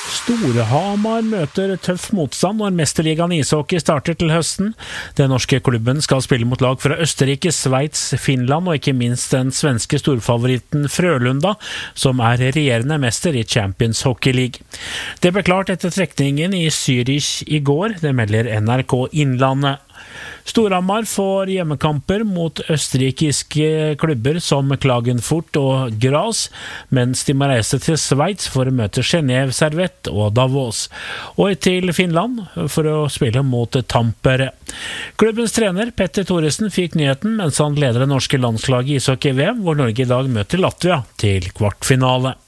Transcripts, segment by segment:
Storhamar møter tøff motstand når Mesterligaen ishockey starter til høsten. Den norske klubben skal spille mot lag fra Østerrike, Sveits, Finland og ikke minst den svenske storfavoritten Frølunda, som er regjerende mester i Champions Hockey League. Det ble klart etter trekningen i Zürich i går, det melder NRK Innlandet. Storhamar får hjemmekamper mot østerrikiske klubber som Klagenfurt og Graz, mens de må reise til Sveits for å møte Genève Servette og Davos, og til Finland for å spille mot Tampere. Klubbens trener Petter Thoresen fikk nyheten mens han leder det norske landslaget i ishockey-VM, hvor Norge i dag møter Latvia til kvartfinale.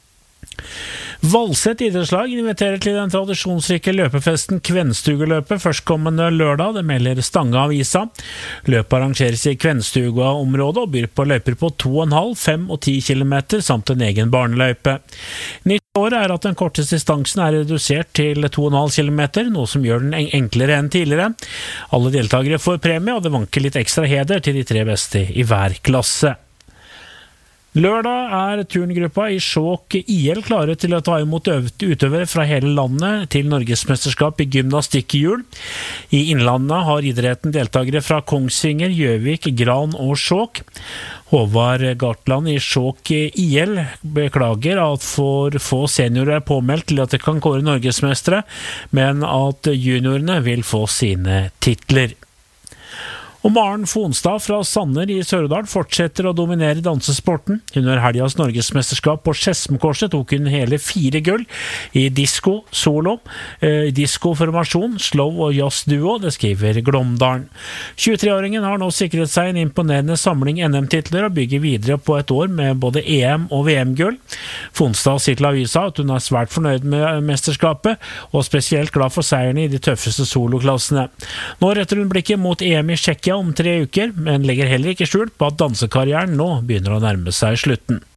Valset idrettslag inviterer til den tradisjonsrike løpefesten Kvenstugeløpet førstkommende lørdag, det melder Stange-avisa. Løpet arrangeres i Kvenstuga-området og byr på løyper på 2,5, 5 og 10 kilometer samt en egen barneløype. Nytt år er at den korteste distansen er redusert til 2,5 kilometer, noe som gjør den enklere enn tidligere. Alle deltakere får premie, og det vanker litt ekstra heder til de 3 beste i hver klasse. Lørdag er turngruppa i Skjåk IL klare til å ta imot utøvere fra hele landet til Norgesmesterskap i gymnastikkhjul. I Innlandet har idretten deltakere fra Kongsvinger, Gjøvik, Gran og Skjåk. Håvard Gartland i Skjåk IL beklager at for få seniorer er påmeldt til at de kan kåre norgesmestere, men at juniorene vil få sine titler. Og Maren Fonstad fra Sanner i Sør-Odal fortsetter å dominere dansesporten. Under helgas norgesmesterskap på Skedsmokorset tok hun hele 4 gull i disco, solo, disco-formasjon, slow og jazz-duo, det skriver Glåmdalen. 23-åringen har nå sikret seg en imponerende samling NM-titler og bygger videre på et år med både EM- og VM-gull. Fonstad sier til avisa at hun er svært fornøyd med mesterskapet, og spesielt glad for seierne i de tøffeste soloklassene. Nå retter hun blikket mot EM i Tsjekkia om 3 uker, men legger heller ikke skjul på at dansekarrieren nå begynner å nærme seg slutten.